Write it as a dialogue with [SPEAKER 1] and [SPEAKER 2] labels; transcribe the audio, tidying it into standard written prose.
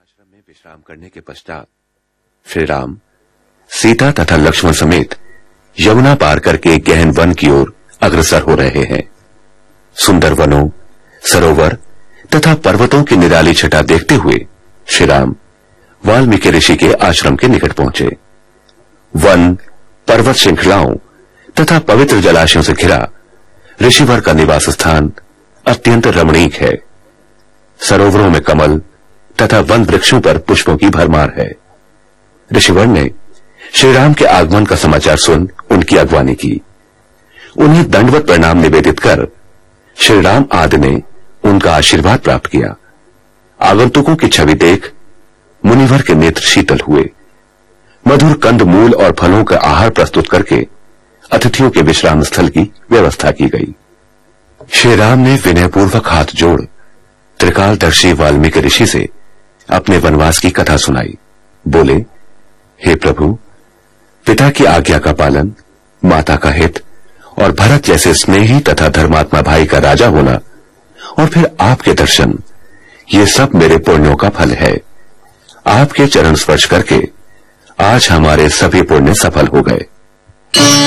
[SPEAKER 1] आश्रम में विश्राम करने के पश्चात श्री राम सीता तथा लक्ष्मण समेत यमुना पार करके गहन वन की ओर अग्रसर हो रहे हैं। सुंदर वनों, सरोवर तथा पर्वतों की निराली छटा देखते हुए श्री राम वाल्मीकि ऋषि के आश्रम के निकट पहुंचे। वन, पर्वत श्रृंखलाओं तथा पवित्र जलाशयों से घिरा ऋषिवर का निवास स्थान अत्यंत रमणीक है। सरोवरों में कमल तथा वन वृक्षों पर पुष्पों की भरमार है। ऋषिवर ने श्रीराम के आगमन का समाचार सुन उनकी अगवानी की। उन्हें दंडवत प्रणाम निवेदित कर श्रीराम आदि ने उनका आशीर्वाद प्राप्त किया। आगंतुकों की छवि देख मुनिवर के नेत्र शीतल हुए। मधुर कंद मूल और फलों का आहार प्रस्तुत करके अतिथियों के विश्राम स्थल की व्यवस्था की गई। श्रीराम ने विनयपूर्वक हाथ जोड़ त्रिकालदर्शी वाल्मीकि ऋषि से अपने वनवास की कथा सुनाई। बोले, हे प्रभु, पिता की आज्ञा का पालन, माता का हित और भरत जैसे स्नेही तथा धर्मात्मा भाई का राजा होना और फिर आपके दर्शन, ये सब मेरे पुण्यों का फल है। आपके चरण स्पर्श करके आज हमारे सभी पुण्य सफल हो गए।